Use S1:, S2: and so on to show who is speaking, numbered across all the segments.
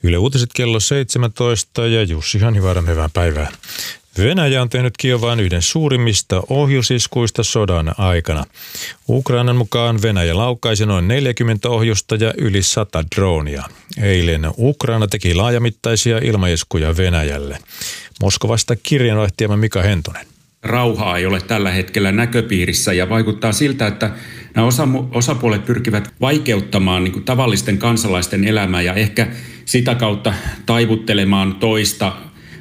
S1: Yle Uutiset kello 17 ja Jussi Hanhivaara, hyvää päivää. Venäjä on tehnyt Kiovaan yhden suurimmista ohjusiskuista sodan aikana. Ukrainan mukaan Venäjä laukaisi noin 40 ohjusta ja yli 100 droonia. Eilen Ukraina teki laajamittaisia ilmaiskuja Venäjälle. Moskovasta kirjeenvaihtajamme Mika Hentunen.
S2: Rauhaa ei ole tällä hetkellä näköpiirissä ja vaikuttaa siltä, että nämä osapuolet pyrkivät vaikeuttamaan niin kuin tavallisten kansalaisten elämää ja ehkä sitä kautta taivuttelemaan toista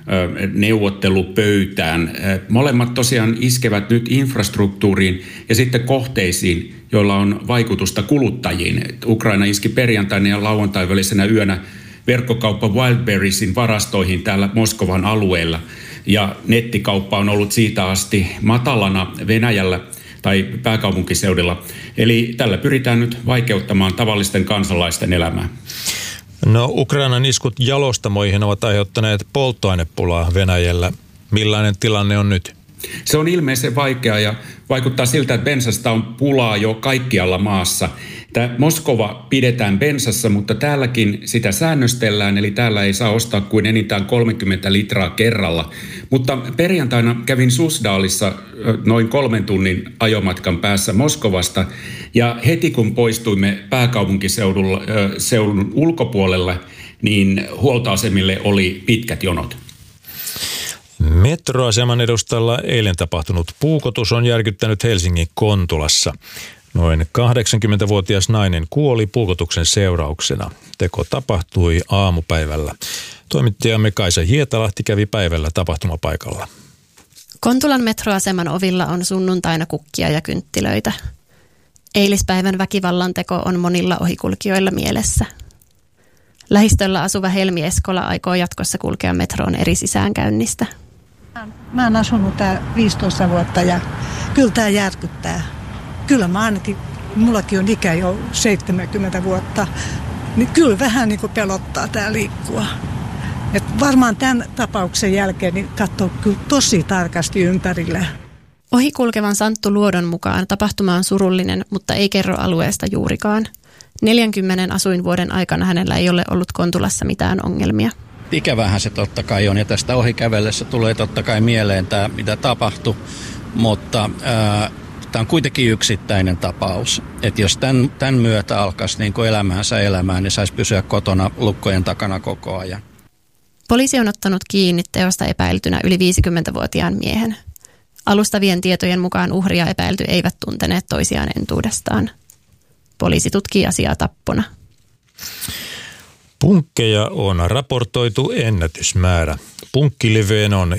S2: neuvottelupöytään. Molemmat tosiaan iskevät nyt infrastruktuuriin ja sitten kohteisiin, joilla on vaikutusta kuluttajiin. Ukraina iski perjantaina ja lauantain välisenä yönä verkkokauppa Wildberriesin varastoihin täällä Moskovan alueella. Ja nettikauppa on ollut siitä asti matalana Venäjällä tai pääkaupunkiseudulla. Eli tällä pyritään nyt vaikeuttamaan tavallisten kansalaisten elämää.
S1: No, Ukrainan iskut jalostamoihin ovat aiheuttaneet polttoainepulaa Venäjällä. Millainen tilanne on nyt?
S2: Se on ilmeisen vaikea ja vaikuttaa siltä, että bensasta on pulaa jo kaikkialla maassa. Tämä Moskova pidetään bensassa, mutta täälläkin sitä säännöstellään, eli täällä ei saa ostaa kuin enintään 30 litraa kerralla. Mutta perjantaina kävin Susdalissa noin 3 tunnin ajomatkan päässä Moskovasta, ja heti kun poistuimme pääkaupunkiseudun ulkopuolelle, niin huoltoasemille oli pitkät jonot.
S1: Metroaseman edustalla eilen tapahtunut puukotus on järkyttänyt Helsingin Kontulassa. Noin 80-vuotias nainen kuoli puukotuksen seurauksena. Teko tapahtui aamupäivällä. Toimittajamme Kaisa Hietalahti kävi päivällä tapahtumapaikalla.
S3: Kontulan metroaseman ovilla on sunnuntaina kukkia ja kynttilöitä. Eilispäivän väkivallanteko on monilla ohikulkijoilla mielessä. Lähistöllä asuva Helmi Eskola aikoo jatkossa kulkea metroon eri sisäänkäynnistä.
S4: Mä oon asunut tää 15 vuotta ja kyllä tää järkyttää. Kyllä mä ainakin, mullakin on ikä jo 70 vuotta, niin kyllä vähän niin kuin pelottaa tää liikkua. Et varmaan tämän tapauksen jälkeen niin katsoo kyllä tosi tarkasti ympärille.
S3: Ohikulkevan Santtu Luodon mukaan tapahtuma on surullinen, mutta ei kerro alueesta juurikaan. 40 asuinvuoden aikana hänellä ei ole ollut Kontulassa mitään ongelmia.
S5: Ikävähän se totta kai on ja tästä ohikävellessä tulee totta kai mieleen tämä, mitä tapahtui, mutta tämä on kuitenkin yksittäinen tapaus. Että jos tämän myötä alkaisi niin kuin elämäänsä elämään, niin saisi pysyä kotona lukkojen takana koko ajan.
S3: Poliisi on ottanut kiinni teosta epäiltynä yli 50-vuotiaan miehen. Alustavien tietojen mukaan uhri ja epäilty eivät tunteneet toisiaan entuudestaan. Poliisi tutkii asiaa tappona.
S1: Punkkeja on raportoitu ennätysmäärä. Punkkiliveen on